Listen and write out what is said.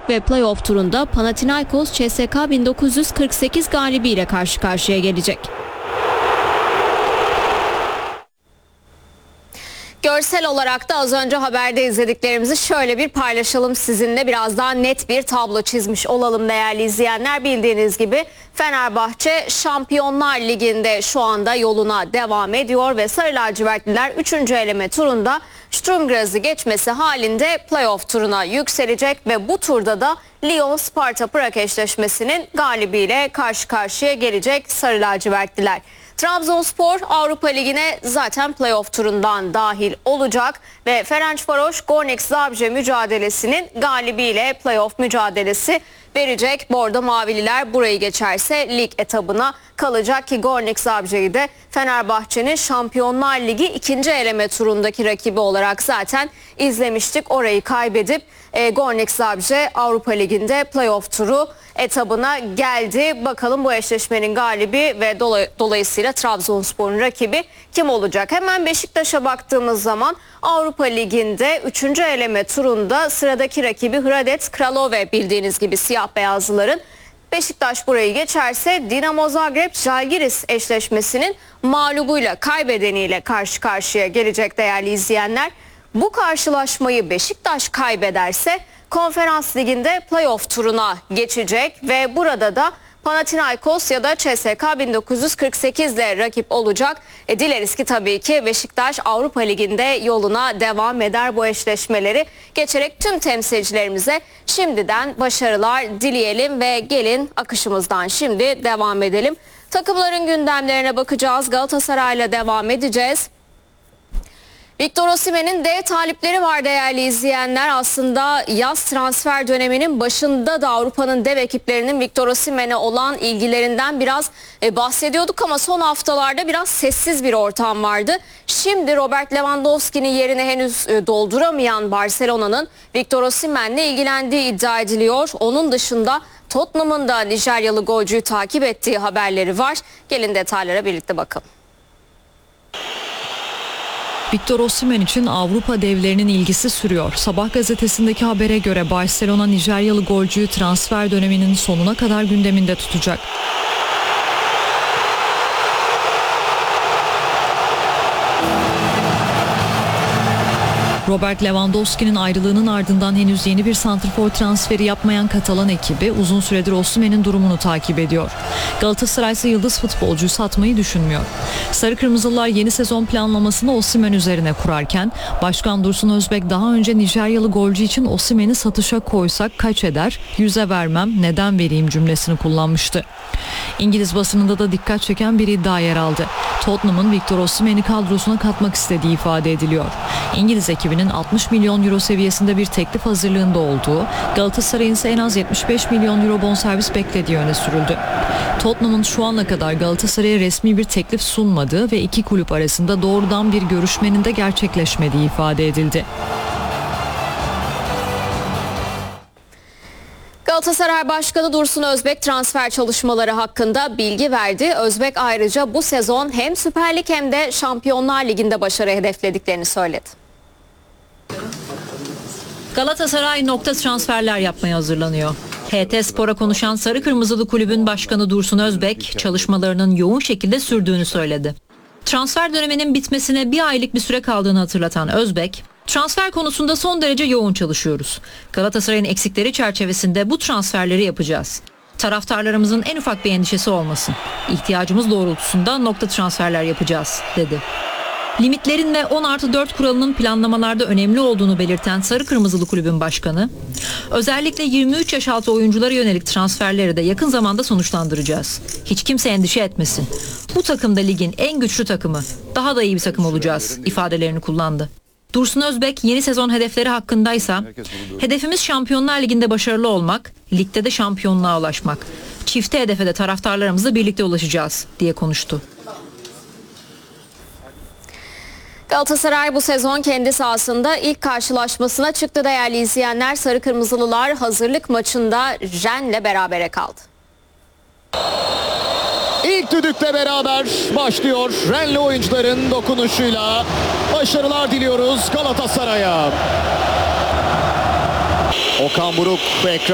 ve playoff turunda Panathinaikos CSKA 1948 galibiyle karşı karşıya gelecek. Görsel olarak da az önce haberde izlediklerimizi şöyle bir paylaşalım sizinle. Biraz daha net bir tablo çizmiş olalım değerli izleyenler. Bildiğiniz gibi Fenerbahçe Şampiyonlar Ligi'nde şu anda yoluna devam ediyor ve Sarı Lacivertliler 3. eleme turunda Sturm Graz'ı geçmesi halinde playoff turuna yükselecek ve bu turda da Lyon-Sparta Prag eşleşmesinin galibiyle karşı karşıya gelecek Sarı Lacivertliler. Trabzonspor Avrupa Ligi'ne zaten playoff turundan dahil olacak ve Ferencvaros Gornik Zabrze mücadelesinin galibiyle playoff mücadelesi verecek. Bordo Mavililer burayı geçerse lig etabına kalacak ki Gornik Zabrze'yi de Fenerbahçe'nin Şampiyonlar Ligi 2. eleme turundaki rakibi olarak zaten izlemiştik. Orayı kaybedip Gornik Zabrze Avrupa Ligi'nde playoff turu etabına geldi. Bakalım bu eşleşmenin galibi ve dolayısıyla Trabzonspor'un rakibi kim olacak? Hemen Beşiktaş'a baktığımız zaman Avrupa Ligi'nde 3. eleme turunda sıradaki rakibi Hradec Kralove, bildiğiniz gibi siyah beyazlıların. Beşiktaş burayı geçerse Dinamo Zagreb Žalgiris eşleşmesinin mağlubuyla, kaybedeniyle karşı karşıya gelecek değerli izleyenler. Bu karşılaşmayı Beşiktaş kaybederse Konferans Ligi'nde playoff turuna geçecek ve burada da Panathinaikos ya da CSKA 1948 ile rakip olacak. Dileriz ki tabii ki Beşiktaş Avrupa Ligi'nde yoluna devam eder bu eşleşmeleri geçerek. Tüm temsilcilerimize şimdiden başarılar dileyelim ve gelin akışımızdan şimdi devam edelim. Takımların gündemlerine bakacağız. Galatasaray'la devam edeceğiz. Victor Osimhen'in dev talipleri var değerli izleyenler. Aslında yaz transfer döneminin başında da Avrupa'nın dev ekiplerinin Victor Osimhen'e olan ilgilerinden biraz bahsediyorduk ama son haftalarda biraz sessiz bir ortam vardı. Şimdi Robert Lewandowski'nin yerini henüz dolduramayan Barcelona'nın Victor Osimhen'le ilgilendiği iddia ediliyor. Onun dışında Tottenham'ın da Nijeryalı golcüyü takip ettiği haberleri var. Gelin detaylara birlikte bakalım. Victor Osimhen için Avrupa devlerinin ilgisi sürüyor. Sabah gazetesindeki habere göre Barcelona Nijeryalı golcüyü transfer döneminin sonuna kadar gündeminde tutacak. Robert Lewandowski'nin ayrılığının ardından henüz yeni bir santrfor transferi yapmayan Katalan ekibi uzun süredir Osimhen'in durumunu takip ediyor. Galatasaray ise yıldız futbolcuyu satmayı düşünmüyor. Sarı Kırmızılılar yeni sezon planlamasını Osimhen üzerine kurarken Başkan Dursun Özbek daha önce Nijeryalı golcü için Osimhen'i satışa koysak kaç eder? 100'e vermem, neden vereyim cümlesini kullanmıştı. İngiliz basınında da dikkat çeken bir iddia yer aldı. Tottenham'ın Victor Osimhen'i kadrosuna katmak istediği ifade ediliyor. İngiliz ekibinin 60 milyon euro seviyesinde bir teklif hazırlığında olduğu, Galatasaray'ın ise en az 75 milyon euro bonservis beklediği öne sürüldü. Tottenham'ın şu ana kadar Galatasaray'a resmi bir teklif sunmadığı ve iki kulüp arasında doğrudan bir görüşmenin de gerçekleşmediği ifade edildi. Galatasaray Başkanı Dursun Özbek transfer çalışmaları hakkında bilgi verdi. Özbek ayrıca bu sezon hem Süper Lig hem de Şampiyonlar Ligi'nde başarı hedeflediklerini söyledi. Galatasaray nokta transferler yapmaya hazırlanıyor. HT Spor'a konuşan Sarı Kırmızılı Kulübün Başkanı Dursun Özbek çalışmalarının yoğun şekilde sürdüğünü söyledi. Transfer döneminin bitmesine bir aylık bir süre kaldığını hatırlatan Özbek, transfer konusunda son derece yoğun çalışıyoruz. Galatasaray'ın eksikleri çerçevesinde bu transferleri yapacağız. Taraftarlarımızın en ufak bir endişesi olmasın. İhtiyacımız doğrultusunda nokta transferler yapacağız, dedi. Limitlerin ve 10+4 kuralının planlamalarda önemli olduğunu belirten Sarı Kırmızılı Kulübün Başkanı, özellikle 23 yaş altı oyunculara yönelik transferleri de yakın zamanda sonuçlandıracağız. Hiç kimse endişe etmesin. Bu takım da ligin en güçlü takımı, daha da iyi bir takım olacağız ifadelerini kullandı. Dursun Özbek yeni sezon hedefleri hakkındaysa, hedefimiz Şampiyonlar Ligi'nde başarılı olmak, ligde de şampiyonluğa ulaşmak. Çifte hedefe de taraftarlarımızla birlikte ulaşacağız diye konuştu. Galatasaray bu sezon kendi sahasında ilk karşılaşmasına çıktı değerli izleyenler. Sarı Kırmızılılar hazırlık maçında Rennes'le berabere kaldı. İlk düdükle beraber başlıyor. Rennes'li oyuncuların dokunuşuyla başarılar diliyoruz Galatasaray'a. Okan Buruk ekran.